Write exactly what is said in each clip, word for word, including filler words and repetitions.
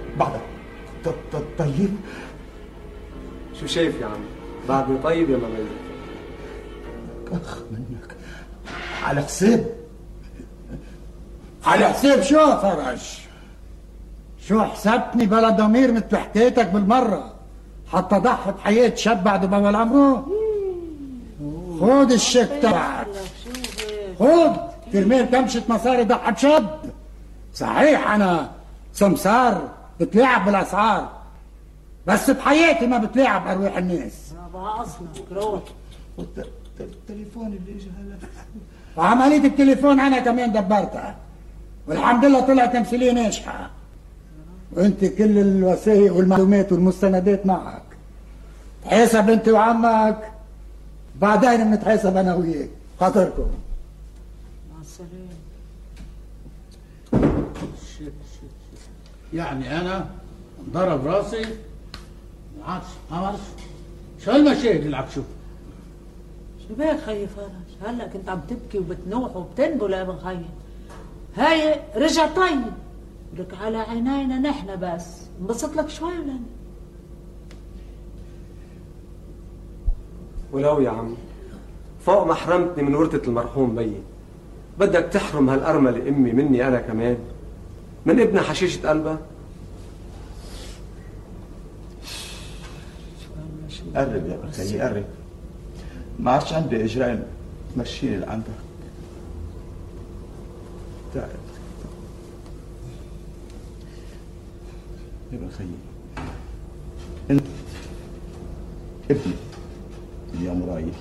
بعدك طيب؟ شو شايف يا عم؟ بعدني طيب يا مميز؟ اخ منك على حساب على حساب شو يا فرج؟ شو حسبتني بلا ضمير مثل حكايتك بالمرة حتى ضحي بحياة شاب بعد بأول عمره؟ خود الشك تبعك، خود كرمال كمشة مصاري ضحي بشاب. صحيح أنا سمسار بتلاعب بالأسعار، بس بحياتي ما بتلاعب أرواح الناس. بقى أصلا روح التليفون اللي اجى هلا، وعملية التليفون أنا كمان دبرتها والحمد لله طلع تمثيلية ناجحة، وأنت كل الوثائق والمعلومات والمستندات معك. تحاسب أنت وعمك، بعدين بنتحاسب أنا وياك. خاطركم مع السلامة. يعني أنا ضرب راسي ما عادش ما بعرفش شو هالمشاهد اللي عم تشوفها. شو بك خيي فرج؟ هلا كنت عم تبكي وبتنوح وبتنبل يا ابن خيي. هاي رجع طيب لك على عينينا نحن، بس انبسط لك شوي ولا؟ ولو يا عم فوق ما حرمتني من ورثة المرحوم بيي، بدك تحرم هالأرملة أمي مني أنا كمان، من ابن حشيشة قلبها. قرب يا بخيي قرب، ما عادش عندي اجرام تمشيني لعندك. تعال يا بخيي، انت ابني اليوم رايح،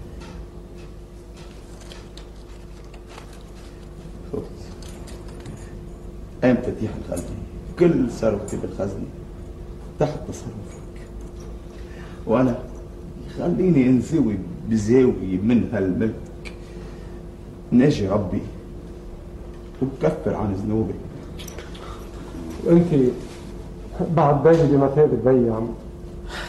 خذ قام تفتيح الخزنة، كل ثروتي بالخزنة تحت تصرفك، وانا خليني انزوي بزاوية من هالملك، ناجي ربي وبكفر عن ذنوبي. وانت بعد باجي بمثابة بي يا عم.